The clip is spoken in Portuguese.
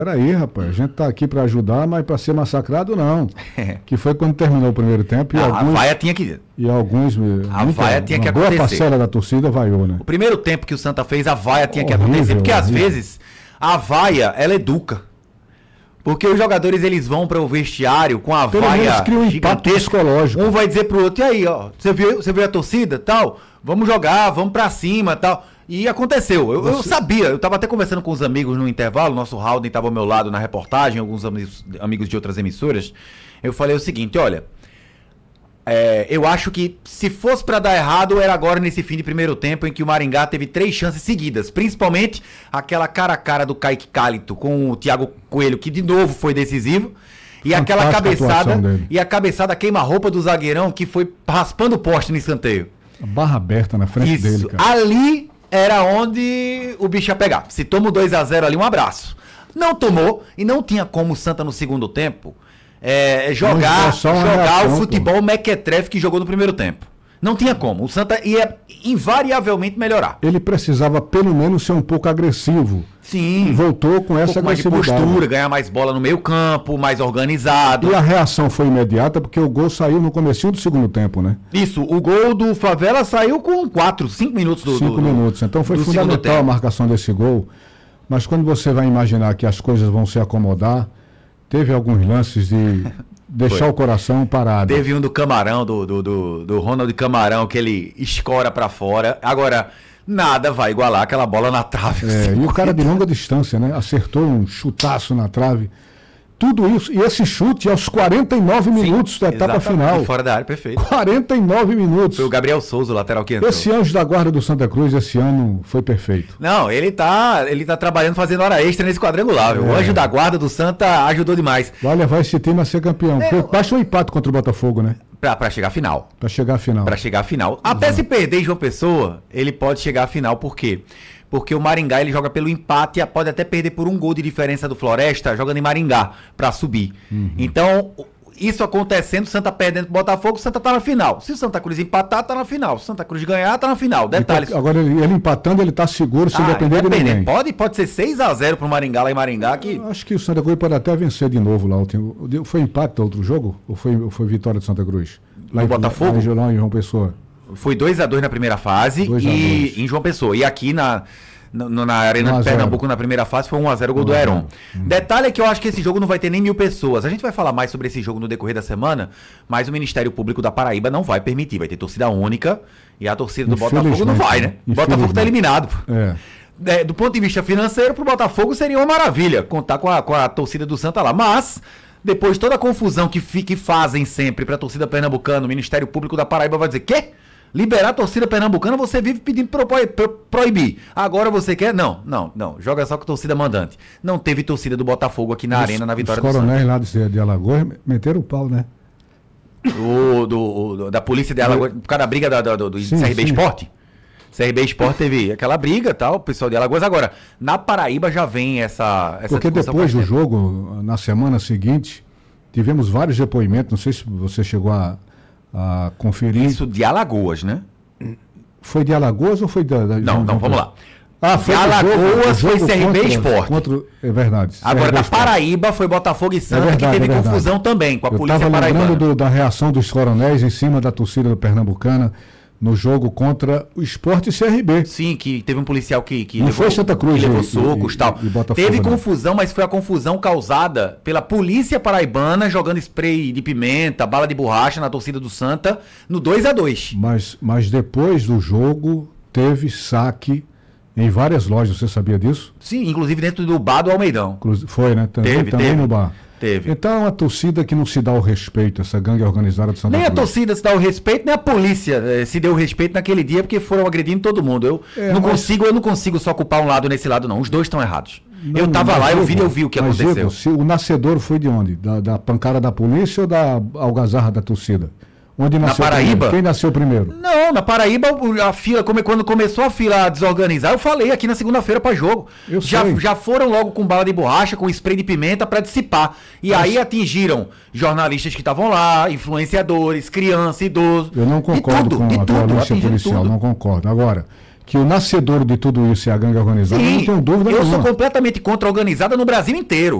Peraí, rapaz, a gente tá aqui para ajudar, mas para ser massacrado, não. Que foi quando terminou o primeiro tempo A vaia tinha que... E alguns... A vaia tinha que acontecer. Boa acontecer. parcela da torcida vaiou, né? O primeiro tempo que o Santa fez, a vaia tinha que Horrível, acontecer, porque às horrível. vezes a vaia, ela educa. Porque os jogadores, eles vão para o vestiário com a Pelo menos vaia cria um impacto psicológico. Um vai dizer pro outro, e aí, ó, você viu a torcida, tal? Vamos jogar, vamos pra cima, tal. E aconteceu. Eu sabia, eu tava até conversando com os amigos no intervalo, nosso Haldane tava ao meu lado na reportagem, alguns amigos de outras emissoras. Eu falei o seguinte, olha, eu acho que se fosse pra dar errado, era agora nesse fim de primeiro tempo em que o Maringá teve 3 chances seguidas, principalmente aquela cara a cara do Kaique Cálito com o Thiago Coelho, que de novo foi decisivo, e aquela cabeçada queima-roupa do zagueirão que foi raspando o poste no escanteio. A barra aberta na frente dele, cara. Ali era onde o bicho ia pegar. Se toma o 2-0 ali, um abraço. Não tomou, e não tinha como o Santa no segundo tempo jogar o futebol mequetrefe que jogou no primeiro tempo. Não tinha como. O Santa ia invariavelmente melhorar. Ele precisava pelo menos ser um pouco agressivo. Sim. E voltou com essa agressividade. Mais de postura, ganhar mais bola no meio campo, mais organizado. E a reação foi imediata porque o gol saiu no comecinho do segundo tempo, né? Isso, o gol do Favela saiu com 5 minutos do 5 minutos. Então foi fundamental a marcação desse gol. Mas quando você vai imaginar que as coisas vão se acomodar, teve alguns lances de deixar o coração parado. Teve um do Camarão, do Ronald Camarão, que ele escora pra fora. Agora, nada vai igualar aquela bola na trave. E o cara de longa distância, né? Acertou um chutaço na trave. Tudo isso, e esse chute aos 49 minutos da etapa final. Fora da área, perfeito. 49 minutos. Foi o Gabriel Souza, o lateral que entrou. Esse anjo da guarda do Santa Cruz, esse ano, foi perfeito. Não, ele tá trabalhando, fazendo hora extra nesse quadrangular. O anjo da guarda do Santa ajudou demais. Vai levar esse time a ser campeão. Basta um empate contra o Botafogo, né? Pra chegar à final. Pra chegar à final. Até se perder em João Pessoa, ele pode chegar à final. Por quê? Porque o Maringá ele joga pelo empate, pode até perder por 1 gol de diferença do Floresta, jogando em Maringá, pra subir. Então, isso acontecendo, o Santa perdendo pro Botafogo, o Santa tá na final. Se o Santa Cruz empatar, tá na final. Se o Santa Cruz ganhar, tá na final. Detalhes. Agora, ele empatando, ele tá seguro, sem depender de ninguém. Pode ser 6-0 pro Maringá, lá em Maringá. Que... Acho que o Santa Cruz pode até vencer de novo lá. Foi empate do outro jogo? Ou foi vitória do Santa Cruz? Lá em Botafogo? Lá em João Pessoa. Foi 2-2 na primeira fase em João Pessoa. E aqui na Arena de Pernambuco, na primeira fase, foi 1-0 o gol do Heron. Detalhe é que eu acho que esse jogo não vai ter nem 1.000 pessoas. A gente vai falar mais sobre esse jogo no decorrer da semana, mas o Ministério Público da Paraíba não vai permitir. Vai ter torcida única e a torcida do Botafogo não vai, né? O Botafogo tá eliminado. Do ponto de vista financeiro, pro Botafogo seria uma maravilha contar com a torcida do Santa lá. Mas... depois toda a confusão que fazem sempre pra torcida pernambucana, o Ministério Público da Paraíba vai dizer, quê? Liberar a torcida pernambucana, você vive pedindo pra proibir. Agora você quer? Não. Joga só com torcida mandante. Não teve torcida do Botafogo aqui na arena, na vitória do Santa. Os coronéis lá de Alagoas meteram o pau, né? Da polícia de Alagoas, por causa da briga do CRB Esporte. CRB Esporte teve aquela briga, tal, o pessoal de Alagoas. Agora, na Paraíba já vem essa porque depois do jogo, na semana seguinte, tivemos vários depoimentos, não sei se você chegou a conferir. Isso de Alagoas, né? Foi de Alagoas ou foi Não, vamos lá. Foi de Alagoas foi CRB Esporte. É verdade. Agora, da Paraíba foi Botafogo e Santa, que teve confusão também com a polícia paraibana. Eu estava lembrando da reação dos coronéis em cima da torcida do Pernambucana no jogo contra o Sport e CRB. Sim, que teve um policial que não foi Santa Cruz, que levou socos e tal. Teve confusão, mas foi a confusão causada pela polícia paraibana jogando spray de pimenta, bala de borracha na torcida do Santa no 2-2. Mas depois do jogo teve saque em várias lojas, você sabia disso? Sim, inclusive dentro do bar do Almeidão. Foi, né? Também no bar. Teve. Então a torcida que não se dá o respeito, essa gangue organizada do Santa Cruz. Nem a torcida se dá o respeito, nem a polícia se deu o respeito naquele dia, porque foram agredindo todo mundo. Eu não consigo só culpar um lado nesse lado, não. Os dois estão errados. Eu tava lá, eu vi o que aconteceu. Se o nascedor foi de onde? Da pancada da polícia ou da algazarra da torcida? Onde nasceu na Paraíba? Primeiro? Quem nasceu primeiro? Não, na Paraíba, a fila, quando começou a fila a desorganizar, eu falei aqui na segunda-feira para jogo. Já foram logo com bala de borracha, com spray de pimenta para dissipar. E aí atingiram jornalistas que estavam lá, influenciadores, crianças, idosos. Eu não concordo com a violência policial, não concordo. Agora, que o nascedor de tudo isso é a gangue organizada, sim, não tenho dúvida nenhuma. Eu nenhuma. sou completamente contra a organizada no Brasil inteiro.